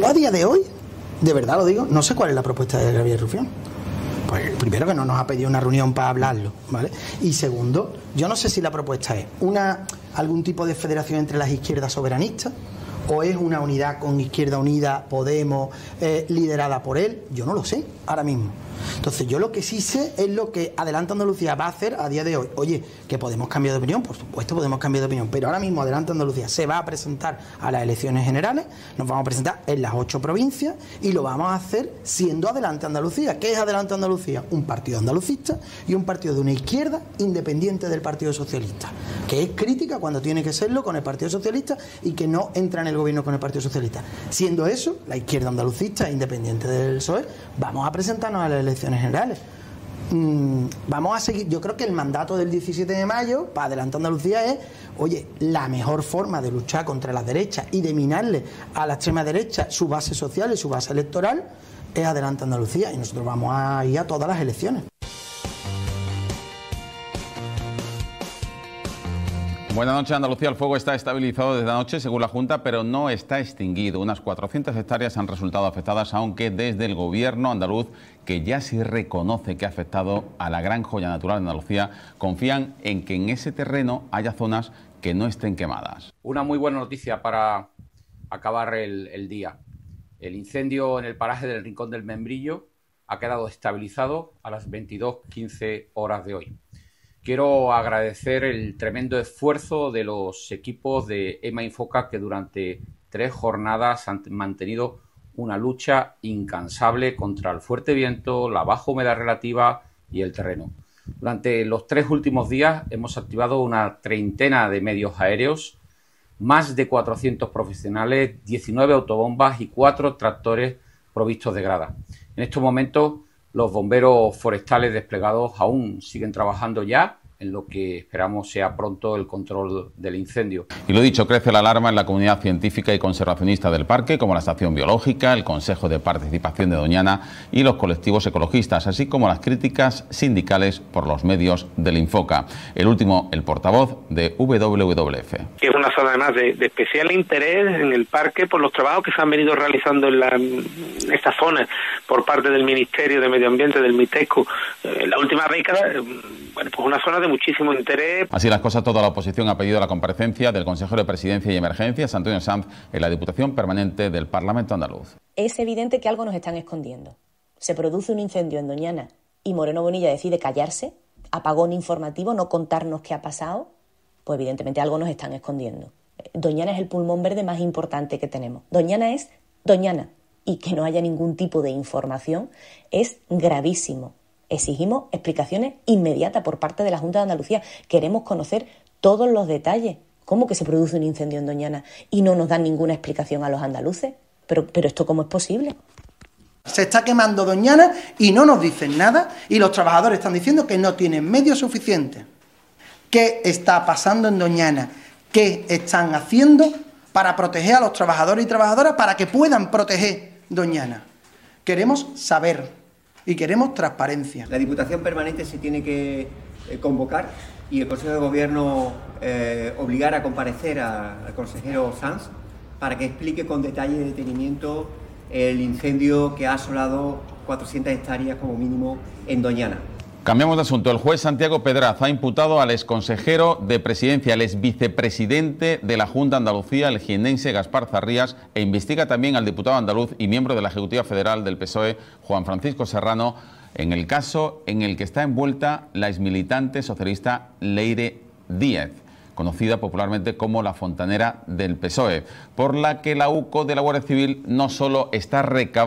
Yo a día de hoy, de verdad lo digo, no sé cuál es la propuesta de Javier Rufián. Pues primero, que no nos ha pedido una reunión para hablarlo, ¿vale? Y segundo, yo no sé si la propuesta es algún tipo de federación entre las izquierdas soberanistas, o es una unidad con Izquierda Unida, Podemos, liderada por él. Yo no lo sé ahora mismo. Entonces, yo lo que sí sé es lo que Adelante Andalucía va a hacer a día de hoy. Oye, que podemos cambiar de opinión, por supuesto podemos cambiar de opinión, pero ahora mismo Adelante Andalucía se va a presentar a las elecciones generales, nos vamos a presentar en las 8 provincias y lo vamos a hacer siendo Adelante Andalucía. ¿Qué es Adelante Andalucía? Un partido andalucista y un partido de una izquierda independiente del Partido Socialista, que es crítica cuando tiene que serlo con el Partido Socialista y que no entra en el gobierno con el Partido Socialista. Siendo eso, la izquierda andalucista independiente del PSOE, vamos a presentarnos a las elecciones generales. Vamos a seguir. Yo creo que el mandato del 17 de mayo para Adelante Andalucía es, oye, la mejor forma de luchar contra las derechas y de minarle a la extrema derecha su base social y su base electoral es Adelante Andalucía, y nosotros vamos a ir a todas las elecciones. Buenas noches. Andalucía, el fuego está estabilizado desde anoche, según la Junta, pero no está extinguido. Unas 400 hectáreas han resultado afectadas, aunque desde el gobierno andaluz, que ya sí reconoce que ha afectado a la gran joya natural de Andalucía, confían en que en ese terreno haya zonas que no estén quemadas. Una muy buena noticia para acabar el día. El incendio en el paraje del Rincón del Membrillo ha quedado estabilizado a las 22:15 horas de hoy. Quiero agradecer el tremendo esfuerzo de los equipos de EMA Infoca, que durante 3 jornadas han mantenido una lucha incansable contra el fuerte viento, la baja humedad relativa y el terreno. Durante los 3 últimos días hemos activado una treintena de medios aéreos, más de 400 profesionales, 19 autobombas y 4 tractores provistos de grada. En estos momentos, los bomberos forestales desplegados aún siguen trabajando ya en lo que esperamos sea pronto el control del incendio. Y lo dicho, crece la alarma en la comunidad científica y conservacionista del parque, como la Estación Biológica, el Consejo de Participación de Doñana y los colectivos ecologistas, así como las críticas sindicales por los medios del Infoca. El último, el portavoz de WWF. Es una zona además de especial interés en el parque por los trabajos que se han venido realizando en esta zona por parte del Ministerio de Medio Ambiente, del MITESCO, en la última década. Bueno, pues una zona de muchísimo interés. Así las cosas, toda la oposición ha pedido la comparecencia del consejero de Presidencia y Emergencias, Antonio Sanz, en la Diputación Permanente del Parlamento andaluz. Es evidente que algo nos están escondiendo. Se produce un incendio en Doñana y Moreno Bonilla decide callarse, apagón informativo, no contarnos qué ha pasado. Pues evidentemente algo nos están escondiendo. Doñana es el pulmón verde más importante que tenemos. Doñana es Doñana, y que no haya ningún tipo de información es gravísimo. Exigimos explicaciones inmediatas por parte de la Junta de Andalucía. Queremos conocer todos los detalles. ¿Cómo que se produce un incendio en Doñana y no nos dan ninguna explicación a los andaluces? ¿Pero esto cómo es posible? Se está quemando Doñana y no nos dicen nada, y los trabajadores están diciendo que no tienen medios suficientes. ¿Qué está pasando en Doñana? ¿Qué están haciendo para proteger a los trabajadores y trabajadoras para que puedan proteger Doñana? Queremos saber. Y queremos transparencia. La Diputación Permanente se tiene que convocar y el Consejo de Gobierno obligar a comparecer al consejero Sanz para que explique con detalle y detenimiento el incendio que ha asolado 400 hectáreas como mínimo en Doñana. Cambiamos de asunto. El juez Santiago Pedraz ha imputado al exconsejero de Presidencia, al exvicepresidente de la Junta de Andalucía, el jiennense Gaspar Zarrías, e investiga también al diputado andaluz y miembro de la Ejecutiva Federal del PSOE, Juan Francisco Serrano, en el caso en el que está envuelta la exmilitante socialista Leire Díez, conocida popularmente como la fontanera del PSOE, por la que la UCO de la Guardia Civil no solo está recabando